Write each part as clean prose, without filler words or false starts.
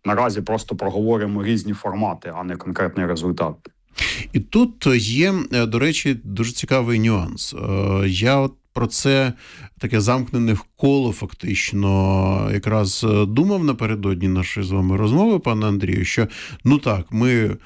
наразі просто проговоримо різні формати, а не конкретний результат. І тут є, до речі, дуже цікавий нюанс. Я от про це таке замкнене коло фактично якраз думав напередодні нашої з вами розмови, пане Андрію, що ми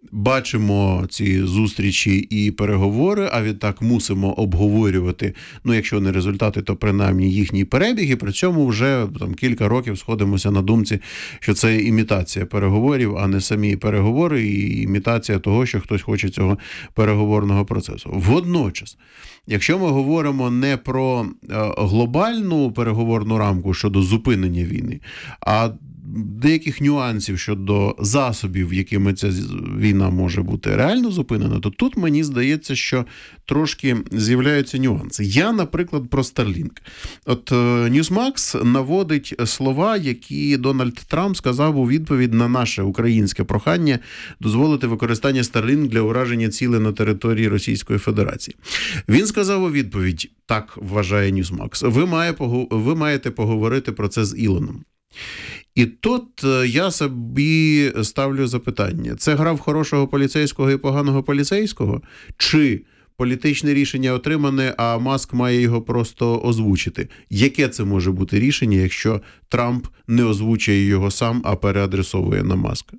бачимо ці зустрічі і переговори, а відтак мусимо обговорювати, якщо не результати, то принаймні їхній перебіг, і при цьому вже кілька років сходимося на думці, що це імітація переговорів, а не самі переговори, і імітація того, що хтось хоче цього переговорного процесу. Водночас, якщо ми говоримо не про глобальну переговорну рамку щодо зупинення війни, а деяких нюансів щодо засобів, якими ця війна може бути реально зупинена, то тут мені здається, що трошки з'являються нюанси. Я, наприклад, про Starlink. От Newsmax наводить слова, які Дональд Трамп сказав у відповідь на наше українське прохання дозволити використання Starlink для ураження цілей на території Російської Федерації. Він сказав у відповідь, так вважає Newsmax, ви маєте поговорити про це з Ілоном. І тут я собі ставлю запитання. Це гра в хорошого поліцейського і поганого поліцейського? Чи політичне рішення отримане, а Маск має його просто озвучити? Яке це може бути рішення, якщо Трамп не озвучує його сам, а переадресовує на Маска?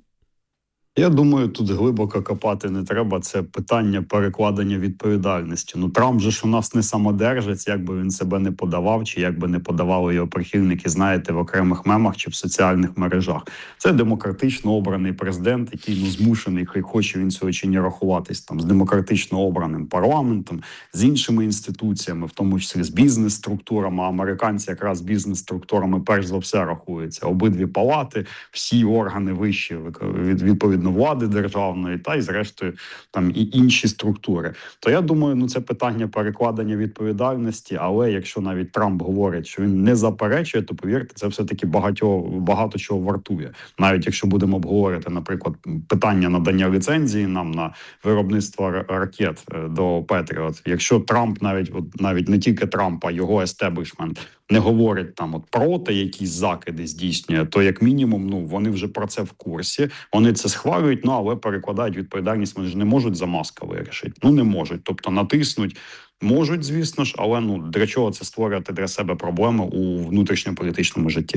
Я думаю, тут глибоко копати не треба. Це питання перекладення відповідальності. Трамп же ж у нас не самодержець, як би він себе не подавав, чи як би не подавали його прихильники, знаєте, в окремих мемах чи в соціальних мережах. Це демократично обраний президент, який змушений, хай хоче він цього чи не рахуватись, з демократично обраним парламентом, з іншими інституціями, в тому числі з бізнес-структурами. А американці якраз з бізнес-структурами перш за все рахуються. Обидві палати, всі органи вищі відповідно влади державної, та й зрештою і інші структури. То я думаю, це питання перекладення відповідальності, але якщо навіть Трамп говорить, що він не заперечує, то повірте, це все-таки багато чого вартує. Навіть якщо будемо обговорити, наприклад, питання надання ліцензії нам на виробництво ракет до Петріот. Якщо Трамп навіть не тільки Трамп, а його естеблішмент не говорить проти якісь закиди здійснює, то як мінімум, вони вже про це в курсі, вони це схвалюють, але перекладають відповідальність, вони ж не можуть за Маска вирішити. Не можуть. Тобто натиснуть можуть, звісно ж, але для чого це створювати для себе проблеми у внутрішньополітичному житті?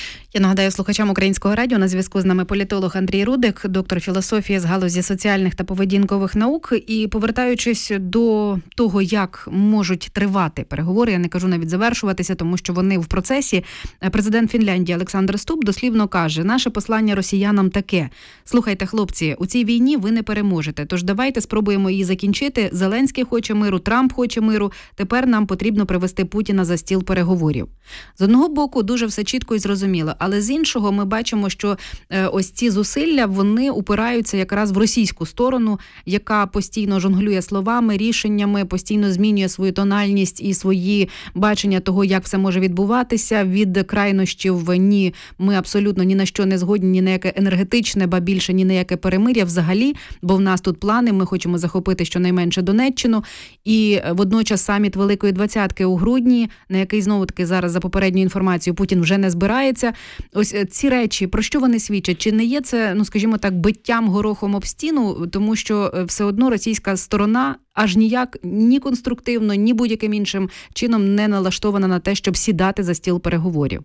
Я нагадаю слухачам Українського радіо, на зв'язку з нами політолог Андрій Рудик, доктор філософії з галузі соціальних та поведінкових наук. І повертаючись до того, як можуть тривати переговори, я не кажу навіть завершуватися, тому що вони в процесі, президент Фінляндії Олександр Стуб дослівно каже: наше послання росіянам таке: слухайте, хлопці, у цій війні ви не переможете, тож давайте спробуємо її закінчити. Зеленський хоче миру, Трамп хоче миру, тепер нам потрібно привести Путіна за стіл переговорів. З одного боку, дуже все чітко і зрозуміло, але з іншого ми бачимо, що ось ці зусилля, вони упираються якраз в російську сторону, яка постійно жонглює словами, рішеннями, постійно змінює свою тональність і свої бачення того, як все може відбуватися. Від крайнощів ні, ми абсолютно ні на що не згодні, ні на яке енергетичне, ба більше ні на яке перемир'я взагалі, бо в нас тут плани, ми хочемо захопити щонайменше Донеччину. І водночас саміт Великої Двадцятки у грудні, на який знову-таки зараз за попередньою інформацією Путін вже не збирається. Ось ці речі, про що вони свідчать? Чи не є це, скажімо так, биттям горохом об стіну, тому що все одно російська сторона аж ніяк ні конструктивно, ні будь-яким іншим чином не налаштована на те, щоб сідати за стіл переговорів?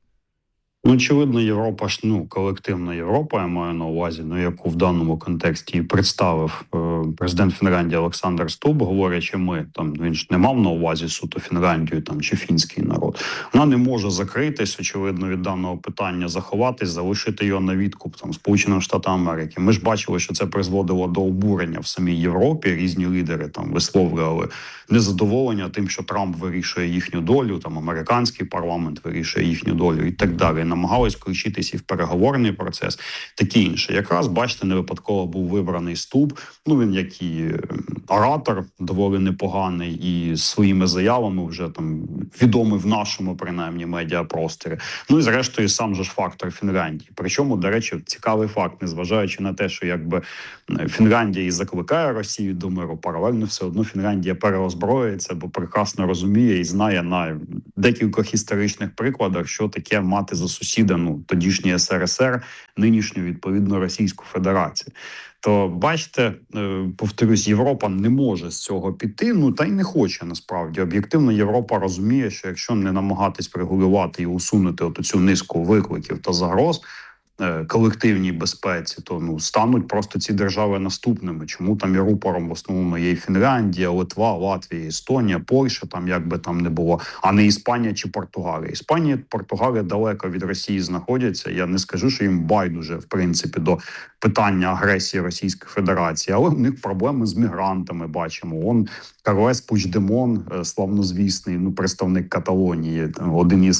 Очевидно, Європа ж, колективна Європа, я маю на увазі, яку в даному контексті і представив президент Фінляндії Олександр Стуб, говорячи він ж не мав на увазі суто Фінляндію чи фінський народ. Вона не може закритись, очевидно, від даного питання, заховатись, залишити його на відкуп Сполученим Штатам Америки. Ми ж бачили, що це призводило до обурення в самій Європі. Різні лідери висловлювали незадоволення тим, що Трамп вирішує їхню долю, американський парламент вирішує їхню долю і так далі. Намагались включитись і в переговорний процес, таке інше. Якраз, бачите, не випадково був вибраний Стуб. Він, як як і оратор, доволі непоганий, і своїми заявами вже там відомий в нашому, принаймні, медіапросторі. Ну і зрештою сам же ж фактор Фінляндії. Причому, до речі, цікавий факт, незважаючи на те, що якби Фінляндія і закликає Росію до миру, паралельно все одно Фінляндія переозброюється, бо прекрасно розуміє і знає на декількох історичних прикладах, що таке мати за сусіда, тодішній СРСР, нинішню, відповідно, Російську Федерацію. То, бачите, повторюсь, Європа не може з цього піти, та й не хоче, насправді. Об'єктивно, Європа розуміє, що якщо не намагатись врегулювати і усунути цю низку викликів та загроз колективній безпеці, то стануть просто ці держави наступними. Чому там і рупором в основному є і Фінляндія, Литва, Латвія, Естонія, Польща, там як би там не було, а не Іспанія чи Португалія. Іспанія, Португалія далеко від Росії знаходяться. Я не скажу, що їм байдуже, в принципі, до питання агресії Російської Федерації, але в них проблеми з мігрантами бачимо. Карлес Пучдемон, славнозвісний, представник Каталонії, один із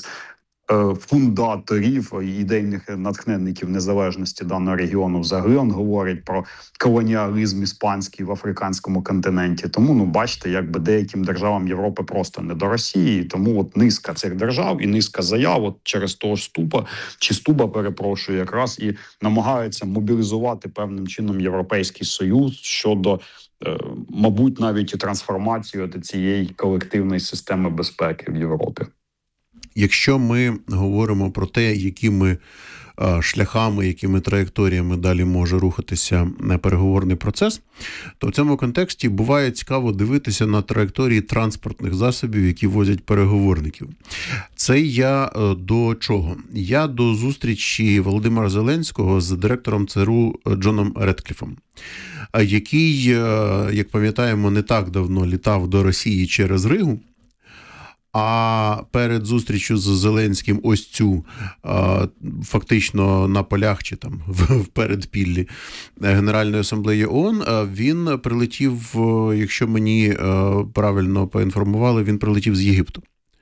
фундаторів, ідейних натхненників незалежності даного регіону. Взагалі він говорить про колоніалізм іспанський в африканському континенті. Тому, бачите, якби деяким державам Європи просто не до Росії. Тому низка цих держав і низка заяв через того ж Стуба, перепрошую, якраз і намагаються мобілізувати певним чином Європейський Союз щодо, мабуть, навіть і трансформації цієї колективної системи безпеки в Європі. Якщо ми говоримо про те, якими шляхами, якими траєкторіями далі може рухатися переговорний процес, то в цьому контексті буває цікаво дивитися на траєкторії транспортних засобів, які возять переговорників. Це я до чого? Я до зустрічі Володимира Зеленського з директором ЦРУ Джоном Редкліфом, який, як пам'ятаємо, не так давно літав до Росії через Ригу. А перед зустрічю з Зеленським ось цю фактично на полях чи там в передпіллі Генеральної асамблеї ООН він прилетів, якщо мені правильно поінформували, він прилетів з Єгипту.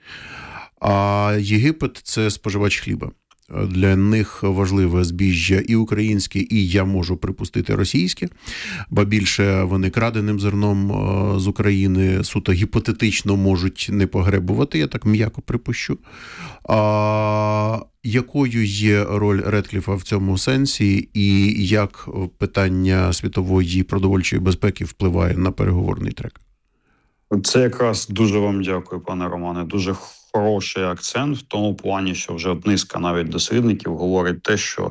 А Єгипет – це споживач хліба. Для них важливе збіжжя і українське, і, я можу припустити, російське, бо більше вони краденим зерном з України суто гіпотетично можуть не погребувати, я так м'яко припущу. Якою є роль Редкліфа в цьому сенсі і як питання світової продовольчої безпеки впливає на переговорний трек? Це якраз дуже вам дякую, пане Романе. Дуже хороший акцент в тому плані, що вже низка навіть дослідників говорить те, що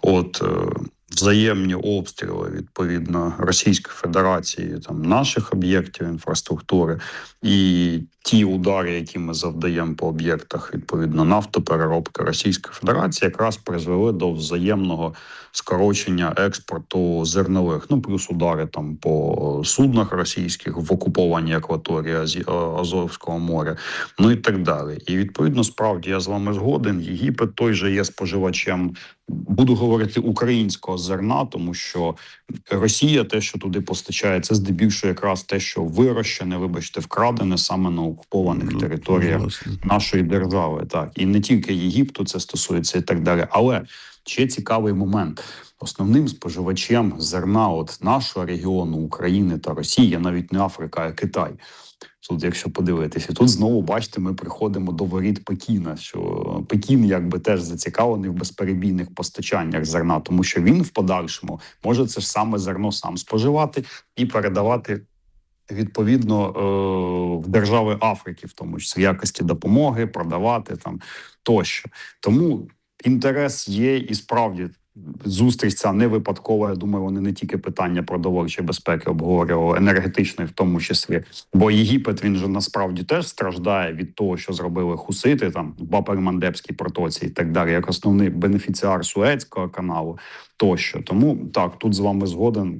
взаємні обстріли, відповідно, Російської Федерації, наших об'єктів інфраструктури і ті удари, які ми завдаємо по об'єктах, відповідно, нафтопереробки Російської Федерації, якраз призвели до взаємного скорочення експорту зернових. Плюс удари по суднах російських в окупованій акваторії Азовського моря, і так далі. І, відповідно, справді, я з вами згоден, Єгипет той же є споживачем, буду говорити, українського зерна, тому що Росія, те, що туди постачає, це здебільшого якраз те, що вирощене, вкрадене саме на окупованих територіях нашої держави. Так. І не тільки Єгипту це стосується і так далі. Але ще цікавий момент. Основним споживачем зерна нашого регіону, України та Росії, є навіть не Африка, а Китай. Тут, якщо подивитися, тут знову, бачите, ми приходимо до воріт Пекіна, що Пекін якби теж зацікавлений в безперебійних постачаннях зерна, тому що він в подальшому може це ж саме зерно сам споживати і передавати відповідно в держави Африки, в тому числі в якості допомоги, продавати тощо. Тому інтерес є і справді зустріч ця не випадкова. Я думаю, вони не тільки питання продовольчої безпеки обговорювали, енергетичної в тому числі. Бо Єгипет, він же насправді теж страждає від того, що зробили хусити в Баб-ель-Мандебській протоці і так далі, як основний бенефіціар Суецького каналу тощо. Тому так, тут з вами згоден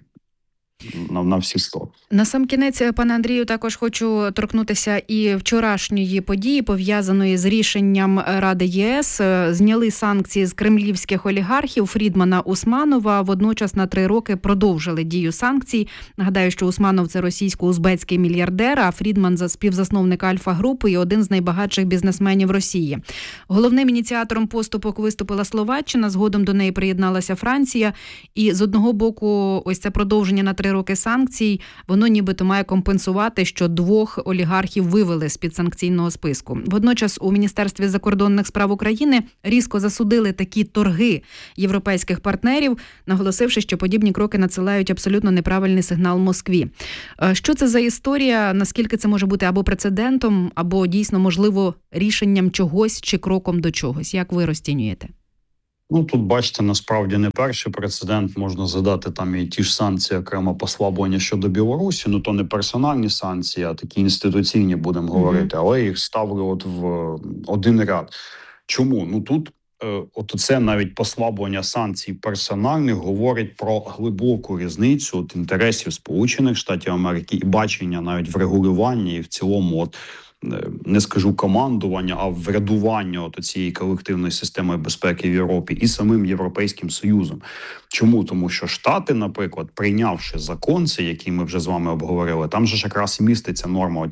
на всі 100. На сам кінець, пане Андрію, також хочу торкнутися і вчорашньої події, пов'язаної з рішенням Ради ЄС. Зняли санкції з кремлівських олігархів Фрідмана, Усманова. Водночас на 3 роки продовжили дію санкцій. Нагадаю, що Усманов – це російсько-узбецький мільярдер, а Фрідман – співзасновник Альфа-групи і один з найбагатших бізнесменів Росії. Головним ініціатором поступок виступила Словаччина, згодом до неї приєдналася Франція. І з одного боку, ось це продовження на 3 4 роки санкцій, воно нібито має компенсувати, що 2 олігархів вивели з-під санкційного списку. Водночас у Міністерстві закордонних справ України різко засудили такі торги європейських партнерів, наголосивши, що подібні кроки надсилають абсолютно неправильний сигнал Москві. Що це за історія? Наскільки це може бути або прецедентом, або дійсно, можливо, рішенням чогось чи кроком до чогось? Як ви розцінюєте? Ну, тут, бачите, насправді не перший прецедент. Можна згадати там і ті ж санкції, окремо послаблення щодо Білорусі. Ну, то не персональні санкції, а такі інституційні, будемо говорити. Але їх ставили от в один ряд. Чому? Ну, тут от це навіть послаблення санкцій персональних говорить про глибоку різницю от інтересів Сполучених Штатів Америки і бачення навіть в регулюванні і в цілому от не скажу командування, а врядування цієї колективної системи безпеки в Європі і самим Європейським Союзом. Чому? Тому що Штати, наприклад, прийнявши закон, цей, який ми вже з вами обговорили, там же ж якраз і міститься норма,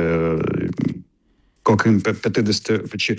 окрім 50 чи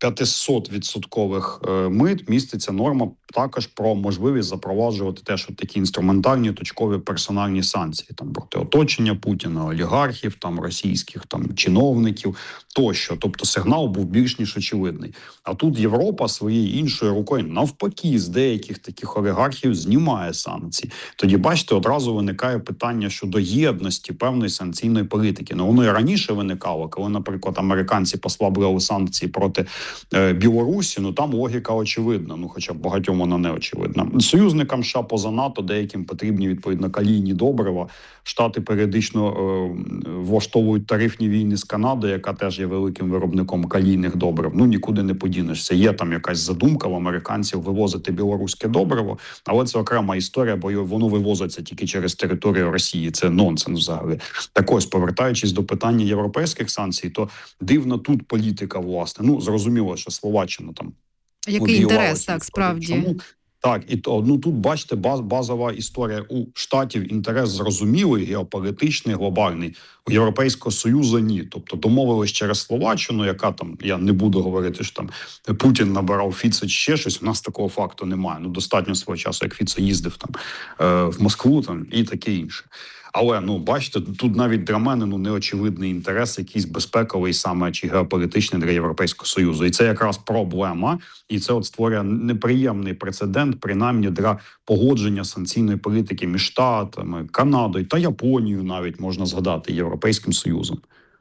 500% мит, міститься норма також про можливість запроваджувати теж такі інструментальні точкові персональні санкції там проти оточення Путіна, олігархів, там російських там чиновників тощо. Тобто сигнал був більш ніж очевидний. А тут Європа своєю іншою рукою навпаки з деяких таких олігархів знімає санкції. Тоді, бачите, одразу виникає питання щодо єдності певної санкційної політики. Ну, воно і раніше виникало, коли, наприклад, американці послабили санкції проти Білорусі, ну там логіка очевидна, ну хоча б багатьом вона не очевидна. Союзникам США поза НАТО деяким потрібні, відповідно, калійні добрива. Штати періодично влаштовують тарифні війни з Канадою, яка теж є великим виробником калійних добрив. Ну, нікуди не подінешся. Є там якась задумка в американців вивозити білоруське добриво, але це окрема історія, бо воно вивозиться тільки через територію Росії. Це нонсенс взагалі. Так ось, повертаючись до питання європейських санкцій, то дивна тут політика, власне. Ну, зрозуміло, що Словаччина там... Який інтерес, так, справді? Чому? Так, і то, ну тут, бачите, базова історія у Штатів, інтерес зрозумілий, геополітичний, глобальний. У Європейського Союзу ні. Тобто домовились через Словаччину, яка там, я не буду говорити, що там Путін набирав Фіцо чи ще щось, у нас такого факту немає. Ну, достатньо свого часу, як Фіцо їздив там в Москву там і таке інше. Але, ну, бачите, тут навіть для мене неочевидний інтерес, якийсь безпековий саме чи геополітичний для Європейського Союзу. І це якраз проблема, і це от створює неприємний прецедент, принаймні для погодження санкційної політики між Штатами, Канадою та Японією навіть можна згадати, Європейським Союзом.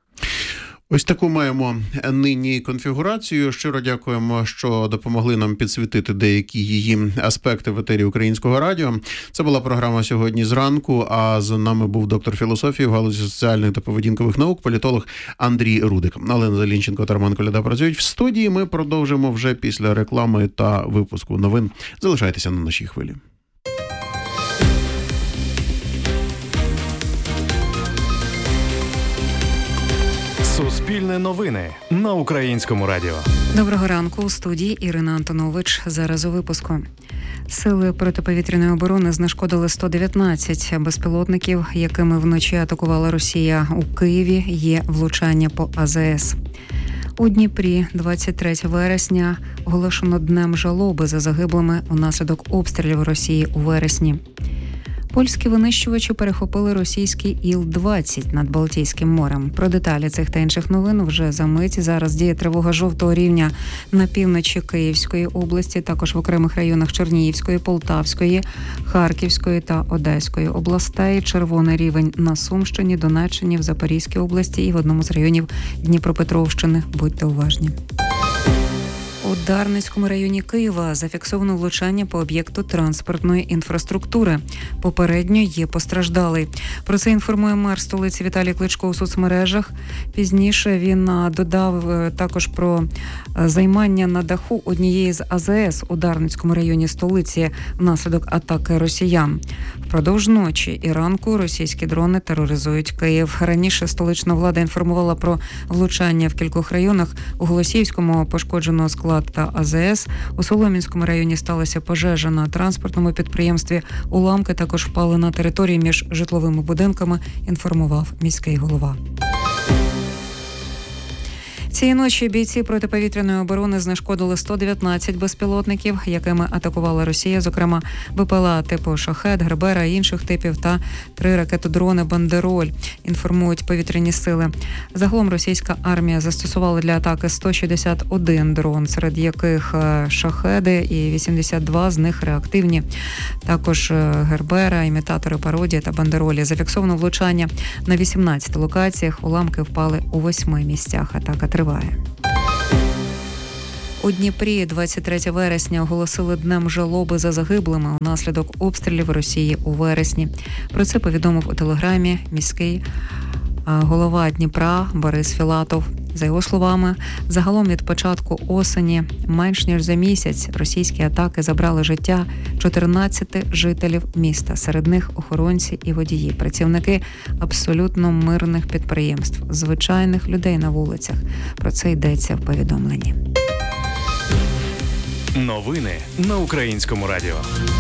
Ось таку маємо нині конфігурацію. Щиро дякуємо, що допомогли нам підсвітити деякі її аспекти в етері Українського радіо. Це була програма «Сьогодні зранку», а з нами був доктор філософії в галузі соціальних та поведінкових наук, політолог Андрій Рудик. Олена Залінченко та Роман Коляда працюють в студії. Ми продовжимо вже після реклами та випуску новин. Залишайтеся на нашій хвилі. Суспільне новини на Українському радіо. Доброго ранку. У студії Ірина Антонович. Зараз у випуску. Сили протиповітряної оборони знешкодили 119 безпілотників, якими вночі атакувала Росія. У Києві є влучання по АЗС. У Дніпрі 23 вересня оголошено днем жалоби за загиблими унаслідок обстрілів Росії у вересні. Польські винищувачі перехопили російський Іл-20 над Балтійським морем. Про деталі цих та інших новин вже за мить. Зараз діє тривога жовтого рівня на півночі Київської області, також в окремих районах Чернігівської, Полтавської, Харківської та Одеської областей. Червоний рівень на Сумщині, Донеччині, в Запорізькій області і в одному з районів Дніпропетровщини. Будьте уважні. У Дарницькому районі Києва зафіксовано влучання по об'єкту транспортної інфраструктури. Попередньо є постраждалий. Про це інформує мер столиці Віталій Кличко у соцмережах. Пізніше він додав також про займання на даху однієї з АЗС у Дарницькому районі столиці внаслідок атаки росіян. Впродовж ночі і ранку російські дрони тероризують Київ. Раніше столична влада інформувала про влучання в кількох районах. У Голосіївському пошкоджено склад та АЗС. У Солом'янському районі сталася пожежа на транспортному підприємстві. Уламки також впали на території між житловими будинками, інформував міський голова. Цієї ночі бійці протиповітряної оборони знешкодили 119 безпілотників, якими атакувала Росія, зокрема БПЛА типу «Шахед», «Гербера» і інших типів та 3 ракетодрони «Бандероль», інформують повітряні сили. Загалом російська армія застосувала для атаки 161 дрон, серед яких «Шахеди» і 82 з них реактивні. Також «Гербера», імітатори пародії та «Бандеролі». Зафіксовано влучання на 18 локаціях, уламки впали у 8 місцях. Атака триває. У Дніпрі 23 вересня оголосили днем жалоби за загиблими унаслідок обстрілів Росії у вересні. Про це повідомив у телеграмі міський голова Дніпра Борис Філатов. За його словами, загалом від початку осені менш ніж за місяць російські атаки забрали життя 14 жителів міста. Серед них охоронці і водії, працівники абсолютно мирних підприємств, звичайних людей на вулицях. Про це йдеться в повідомленні. Новини на Українському радіо.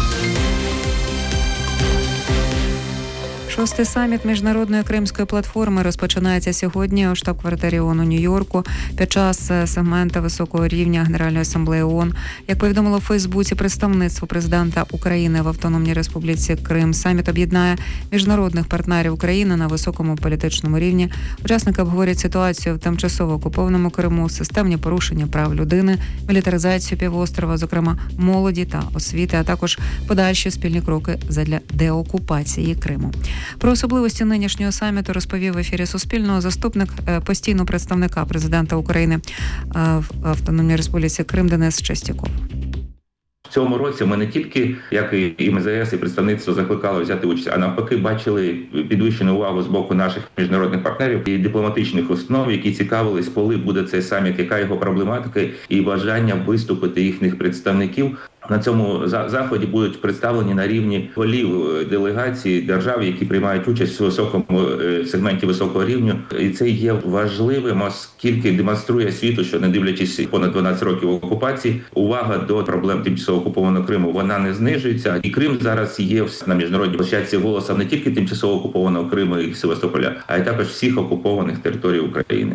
6-й саміт Міжнародної Кримської платформи розпочинається сьогодні у штаб-квартирі ООН у Нью-Йорку під час сегмента високого рівня Генеральної асамблеї ООН. Як повідомило в Фейсбуці представництво президента України в Автономній Республіці Крим, саміт об'єднає міжнародних партнерів України на високому політичному рівні. Учасники обговорять ситуацію в тимчасово окупованому Криму, системні порушення прав людини, мілітаризацію півострова, зокрема молоді та освіти, а також подальші спільні кроки задля деокупації Криму. Про особливості нинішнього саміту розповів в ефірі Суспільного заступник постійного представника президента України в Автономній Республіці Крим Денис Чистяков. В цьому році ми не тільки, як і МЗС, і представництво закликали взяти участь, а навпаки бачили підвищену увагу з боку наших міжнародних партнерів і дипломатичних установ, які цікавились, коли буде цей саміт, яка його проблематика, і бажання виступити їхніх представників. На цьому заході будуть представлені на рівні голів делегацій держав, які приймають участь у високому сегменті високого рівня. І це є важливим, оскільки демонструє світу, що не дивлячись понад 12 років окупації, увага до проблем тимчасово окупованого Криму, вона не знижується. І Крим зараз є на міжнародній площадці голосом не тільки тимчасово окупованого Криму і Севастополя, а й також всіх окупованих територій України.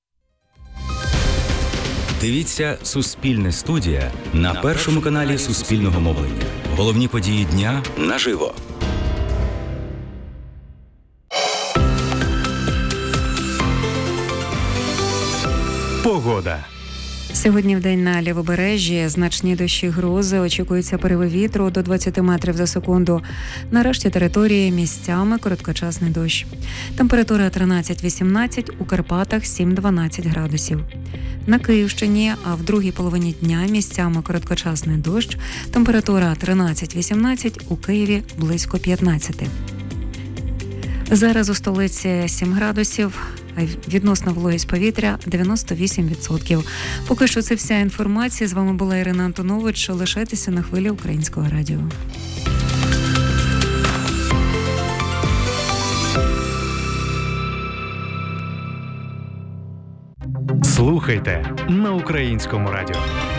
Дивіться «Суспільне студія» на першому каналі Суспільного мовлення. Головні події дня наживо. Погода. Сьогодні вдень на лівобережжі значні дощі, грози, очікується пориви вітру до 20 метрів за секунду. На решті території місцями короткочасний дощ. Температура 13-18, у Карпатах 7-12 градусів. На Київщині, а в другій половині дня місцями короткочасний дощ. Температура 13-18, у Києві близько 15. Зараз у столиці 7 градусів. Відносна вологість повітря 98%. Поки що це вся інформація. З вами була Ірина Антонович. Лишайтеся на хвилі Українського радіо. Слухайте на Українському радіо.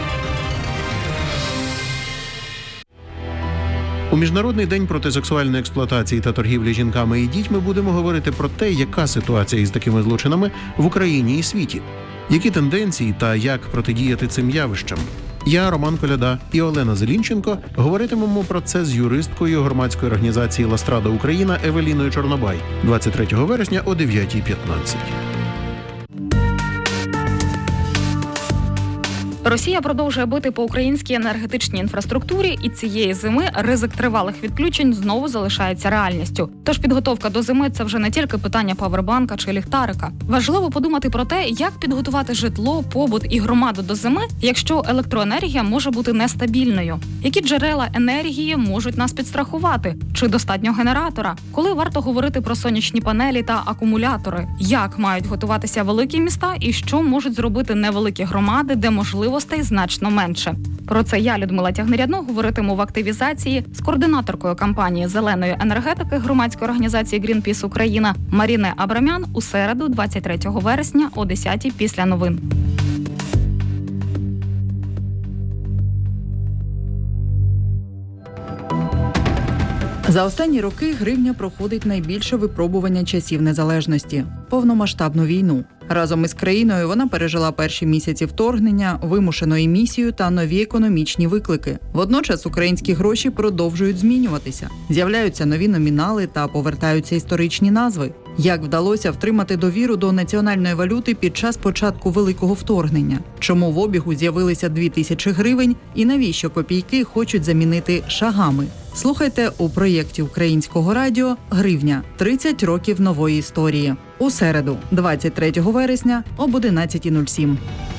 У Міжнародний день проти сексуальної експлуатації та торгівлі жінками і дітьми будемо говорити про те, яка ситуація із такими злочинами в Україні і світі, які тенденції та як протидіяти цим явищам. Я, Роман Коляда і Олена Зелінченко говоритимемо про це з юристкою громадської організації «Ластрада Україна» Евеліною Чорнобай 23 вересня о 9:15. Росія продовжує бити по українській енергетичній інфраструктурі, і цієї зими ризик тривалих відключень знову залишається реальністю. Тож підготовка до зими – це вже не тільки питання павербанка чи ліхтарика. Важливо подумати про те, як підготувати житло, побут і громаду до зими, якщо електроенергія може бути нестабільною. Які джерела енергії можуть нас підстрахувати? Чи достатньо генератора? Коли варто говорити про сонячні панелі та акумулятори? Як мають готуватися великі міста і що можуть зробити невеликі громади, де можливостей значно менше? Про це я, Людмила Тягнерядно, говоритиму в активізації з координаторкою кампанії зеленої енергетики громадської організації «Грінпіс Україна» Маріне Абрамян у середу, 23 вересня о 10:00 після новин. За останні роки гривня проходить найбільше випробування часів незалежності – повномасштабну війну. Разом із країною вона пережила перші місяці вторгнення, вимушену емісію та нові економічні виклики. Водночас українські гроші продовжують змінюватися. З'являються нові номінали та повертаються історичні назви. Як вдалося втримати довіру до національної валюти під час початку Великого вторгнення? Чому в обігу з'явилися 2000 гривень і навіщо копійки хочуть замінити шагами? Слухайте у проєкті Українського радіо «Гривня. 30 років нової історії». У середу, 23 вересня об 11:07.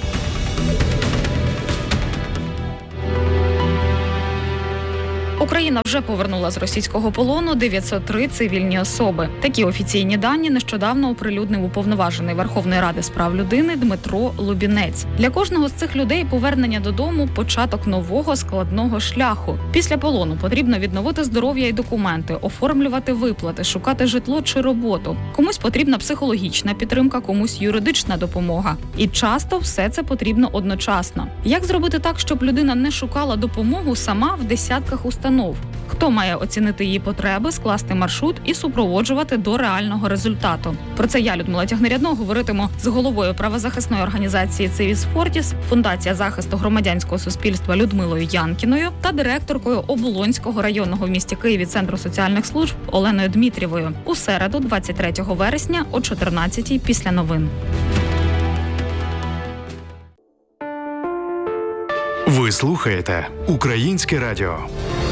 Україна вже повернула з російського полону 903 цивільні особи. Такі офіційні дані нещодавно оприлюднив уповноважений Верховної Ради з прав людини Дмитро Лубінець. Для кожного з цих людей повернення додому – початок нового складного шляху. Після полону потрібно відновити здоров'я і документи, оформлювати виплати, шукати житло чи роботу. Комусь потрібна психологічна підтримка, комусь юридична допомога. І часто все це потрібно одночасно. Як зробити так, щоб людина не шукала допомогу сама в десятках установ? Хто має оцінити її потреби, скласти маршрут і супроводжувати до реального результату? Про це я, Людмила Тягнерядно, говоритиму з головою правозахисної організації «Цивіс Фортіс», Фундація захисту громадянського суспільства Людмилою Янкіною та директоркою Оболонського районного в місті Києві Центру соціальних служб Оленою Дмитрієвою у середу, 23 вересня о 14:00 після новин. Ви слухаєте Українське радіо.